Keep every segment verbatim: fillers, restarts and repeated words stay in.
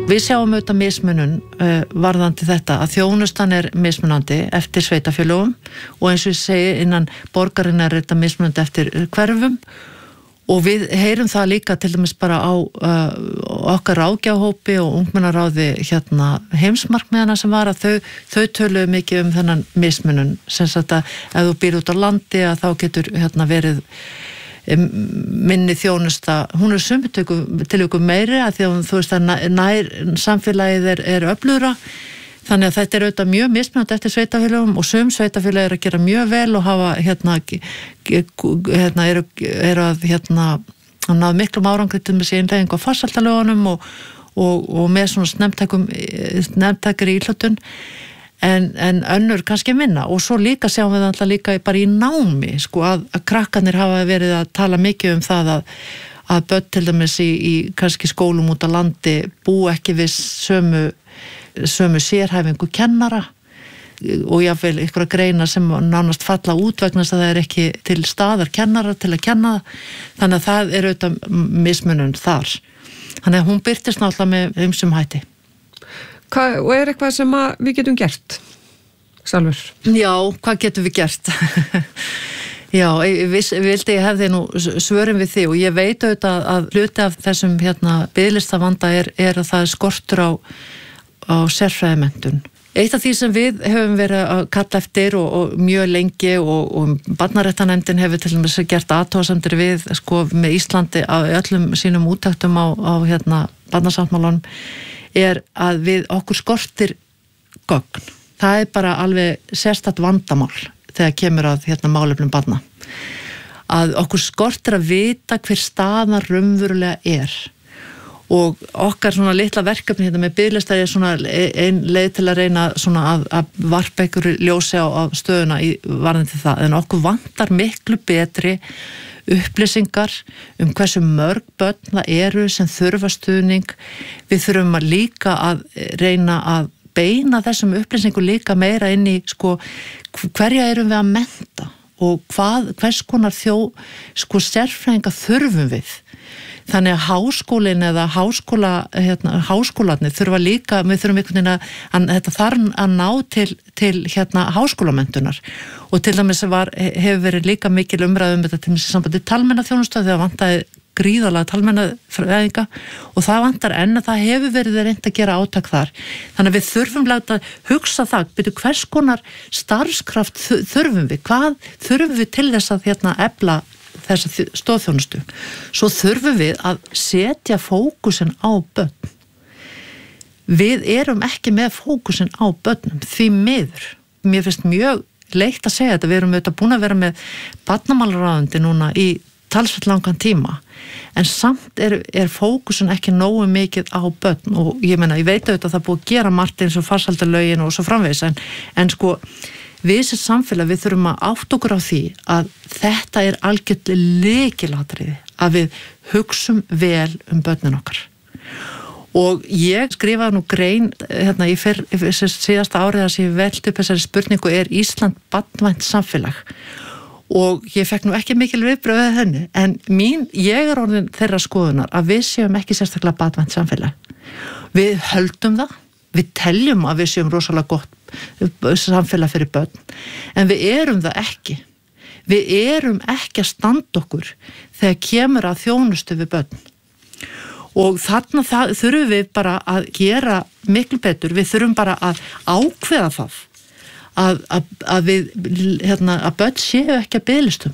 Við sjáum auðvitað mismunun uh, varðandi þetta að þjónustan er mismunandi eftir sveitafélögum og eins og ég segi innan borgarinn er þetta mismunandi eftir hverfum og við heyrum það líka til dæmis bara á uh, okkar ráðgjafahópi og ungmennaráði hérna heimsmarkmiðana sem var að þau, þau töluðu mikið um þennan mismunun sem sagt að ef þú býr út á landi að þá getur hérna verið minni þjónusta, hún er sumt til ykkur meiri að því að þú veist að nær samfélagið er, er öflugra, þannig að þetta er auðvitað mjög mismunandi eftir sveitafélögum og sum sveitafélög er að gera mjög vel og hafa hérna, hérna eru, eru að hérna að ná miklum árangri til með sér innleggingu á farsældarlögunum og, og, og með svona snemmtækum snemmtækri íhlutun En, en önnur kannski minna og svo líka sjáum við alltaf líka bara í námi sko að, að krakkarnir hafa verið að tala mikið um það að, að börn til dæmis í, í kannski skólum út á landi bú ekki við sömu, sömu sérhæfingu kennara og jáfnvel ykkur að greina sem nánast falla út vegna þess að það er ekki til staðar kennara til að kenna þannig að það er auðvitað mismunun þar þannig að hún birtist náttúrulega með ýmsum hætti. Hvað, og er eitthvað sem við getum gert, Salvör? Já, hvað getum við gert? Já, ég vildi ég hefði nú svörum við því og ég veit auðvitað að hluti af þessum hérna biðlistavanda er, er að það er skortur á, á sérfræðimenntun. Eitt af því sem við höfum verið að kalla eftir og, og mjög lengi og, og barnaréttarnefndin hefur til dæmis gert athugasemdir við sko með Íslandi á öllum sínum úttektum á, á hérna barnasáttmálanum er að við okkur skortir gögn. Það er bara alveg sérstakt vandamál þegar kemur að hérna málefnum barna. Að okkur skortir að vita hver staðan raunverulega er. Og okkar svona litla verkefni hérna með biðlistar er svona ein leið til að reyna svona að, að varpa ykkur ljósi á, á stöðuna í varðandi það. En okkur vantar miklu betri upplýsingar um hversu mörg börn það eru sem þurfa stuðning. Við þurfum að líka að reyna að beina þessum upplýsingum líka meira inn í sko hverja erum við að mennta og hvað, hvers konar þjó sko sérfræðinga þurfum við. Þannig að háskólinn eða háskóla, hérna, háskólarnir þurfa líka, við þurfum einhvern veginn að, að þetta þarf að ná til, til hérna háskólamenntunar og til dæmis var, hefur verið líka mikil umræðum þetta til dæmis í sambandi talmennaþjónustu þegar vantaði gríðarlega talmennafræðinga og það vantar enn að það hefur verið reynt að gera átak þar. Þannig að við þurfum láta hugsa það, byrju hvers konar starfskraft þurfum við, hvað þurfum við til þess að hérna efla þessa stoðþjónustu. Svo þurfum við að setja fókusin á börn. Við erum ekki með fókusin á börnum, því miður. Mér finnst mjög leitt að segja þetta, við erum auðvitað búin að vera með barnamálaráðuneyti núna í talsvert langan tíma, en samt er, er fókusin ekki nógu mikið á börn og ég meina, ég veit auðvitað að það búið að gera margt eins og farsældarlögin og svo framvegis, en, en sko við sem samfélag við þurfum að átta okkur á því að þetta er algjört lykilatriði að við hugsum vel um börnin okkar. Og ég skrifaði nú grein hérna í fyrr, síðasta árið að ég velti upp þessari spurningu er Ísland barnvænt samfélag og ég fekk nú ekki mikil viðbrögð við henni en mín, ég er orðin þeirra skoðunar að við séum ekki sérstaklega barnvænt samfélag. Við höldum það, við teljum að við séum rosalega gott samfélag fyrir börn en við erum það ekki. Við erum ekki að standa okkur þegar kemur að þjónustu við börn. Og þarna það, þurfum við bara að gera miklu betur, við þurfum bara að ákveða það að, að, að við hérna, að börn séu ekki að biðlistum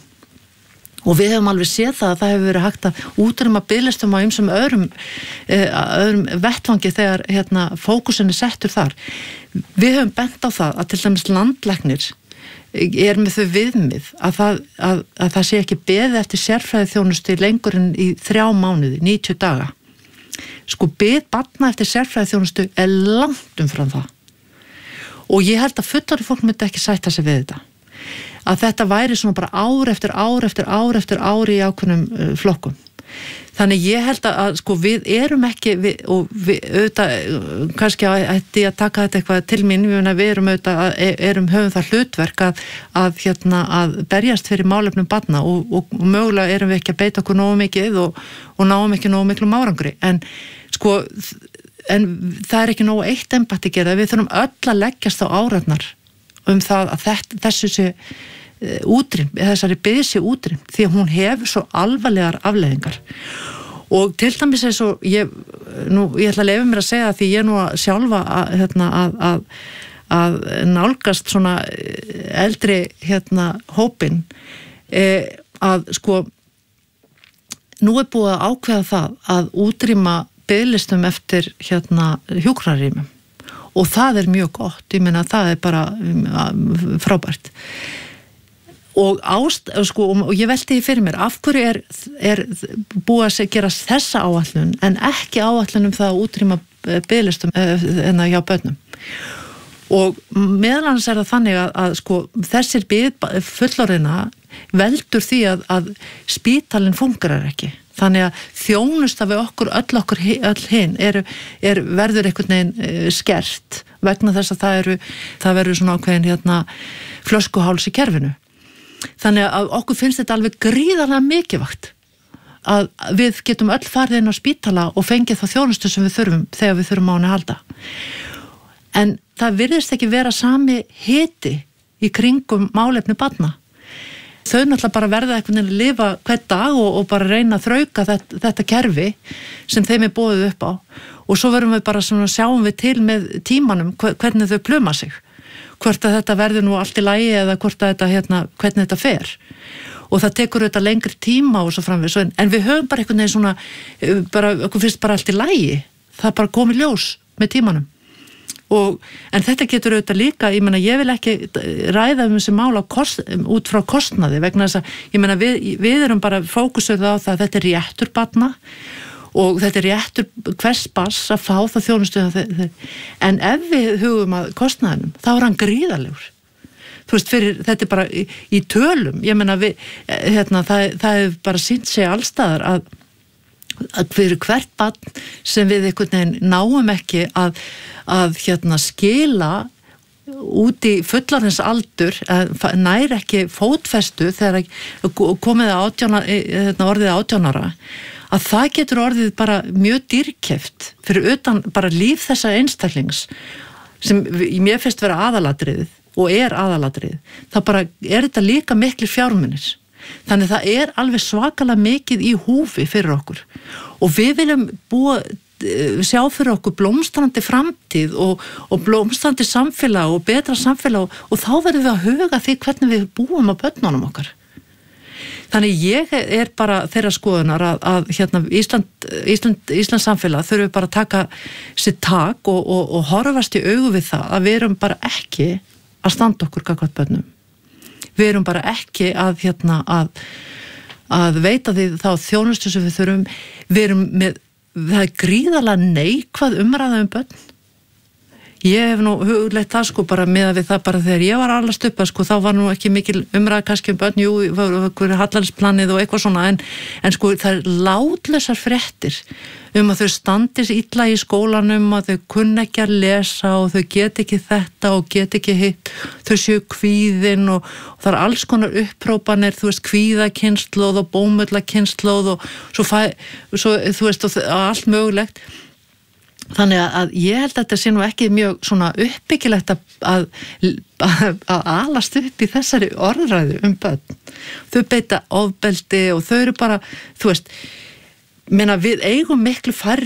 og við hefum alveg séð það að það hefur verið hægt að útrýma biðlistum á ýmsum öðrum, eh, öðrum vettvangi þegar hérna, fókusin er settur þar. Við höfum bent á það að til dæmis landlæknir er með þau viðmið að það, að, að það sé ekki beðið eftir sérfræði þjónustu lengur en í þrjá mánuði, níutíu daga. Sko bið barna eftir sérfræði þjónustu er langt umfram það. Og ég held að fullorðið fólk myndi ekki sætta sig við þetta. Að þetta væri svona bara ár eftir ár eftir ár eftir ár í ákveðnum uh, flokkum. Þannig ég held að, að sko við erum ekki við, og við auðvitað kannski að, að taka þetta eitthvað til mín við erum auðvitað að, erum höfum það hlutverk að, að, hérna, að berjast fyrir málefnum barna og, og, og mögulega erum við ekki að beita okkur nógu mikið og, og náum ekki nógu miklum árangri en sko en það er ekki nógu eitt embætti gera, við þurfum öll að leggjast á árarnar um það að þetta, þessu sé útrým, þessari bið sé útrým því að hún hefur svo alvarlegar afleiðingar og til dæmis er svo ég, nú, ég ætla að leyfa mér að segja því ég er nú að sjálfa að, hérna, að, að, að nálgast svona eldri hérna hópin eh, að sko nú er búið að ákveða það að útrýma biðlistum eftir hérna hjúkrunarrýmum og það er mjög gott, ég meina það er bara frábært og, ást, sko, og ég velti því fyrir mér af hverju er, er búið að gera þessa áætlun en ekki áætlun um það að útrýma biðlistum en að hjá börnum og meðal annars er það þannig að, að sko, þessir bið fullorðina veldur því að, að spítalinn fungerar ekki þannig að þjónusta við okkur öll okkur öll hinn er, er verður einhvern veginn skert vegna þess að það eru það verður svona ákveðin hérna flöskuháls í kerfinu þannig að okkur finnst þetta alveg gríðarlega mikilvægt að við getum öll farið inn á spítala og fengið þá þjónustu sem við þurfum þegar við þurfum á henni að halda en það virðist ekki vera sami hiti í kringum málefni barna þau náttúrulega bara verða einhvern veginn að lifa hvern dag og, og bara reyna að þrauka þetta, þetta kerfi sem þeim er boðið upp á og svo verðum við bara svona sjáum við til með tímanum hvernig þau pluma sig hvort að þetta verður nú allt í lagi eða hvort að þetta hérna, hvernig þetta fer og það tekur auðvitað lengri tíma og svo framvegis en, en við höfum bara einhvern veginn svona bara, okkur finnst bara allt í lagi það bara komið ljós með tímanum og, en þetta getur auðvitað líka ég meina ég vil ekki ræða um þessi mál á kost, út frá kostnaði vegna þess að ég meina við, við erum bara fókusuð á það að þetta er réttur barna og þetta er réttur hvers barns að fá það þjónustu en ef við hugum að kostnaðinum þá er hann gríðarlegur þú veist fyrir þetta er bara í, í tölum ég meina við hérna, það, það er bara sýnt sig allstaðar að að fyrir hvert barn sem við einhvern veginn náum ekki að, að hérna, skila út í fullorðins aldur nær ekki fótfestu þegar komið átján, hérna, orðið átján ára að það getur orðið bara mjög dýrkeypt fyrir utan bara líf þessa einstaklings sem mér finnst vera aðalatriðið og er aðalatriðið það bara er þetta líka miklir fjármunir þannig það er alveg svakalega mikið í húfi fyrir okkur og við viljum búa, sjá fyrir okkur blómstrandi framtíð og, og blómstrandi samfélag og betra samfélag og, og þá verðum við að huga því hvernig við búum á börnunum okkar. Þannig ég er bara þeirra skoðunar að, að hérna, Ísland, Ísland, Íslands samfélag þurfum bara að taka sér tak og, og, og horfast í augu við það að við erum bara ekki að standa okkur gagnvart börnum. Við erum bara ekki að, hérna, að, að veita því þá þjónustu sem við þurfum. Við erum með, það er gríðarlega neikvæð umræða um börn. Ég hef nú hugleitt það sko bara með að við það bara þegar ég var allast upp að sko þá var nú ekki mikil umræða kannski um börn, jú, hverju hallarsplanið og eitthvað svona en, en sko það er látlausar fréttir um að þau standis illa í skólanum að þau kunna ekki að lesa og þau get ekki þetta og get ekki hitt, þau séu kvíðin og, og það er alls konar upprópanir, þú veist, kvíðakynslóð og bómullakynslóð og svo, fæ, svo þú veist, og, og allt mögulegt. Þannig að ég held að þetta sé nú ekki mjög svona uppbyggilegt að, að, að, að alast upp í þessari orðræðu um börn. Þau beita ofbeldi og þau eru bara, þú veist, meina við eigum miklu færri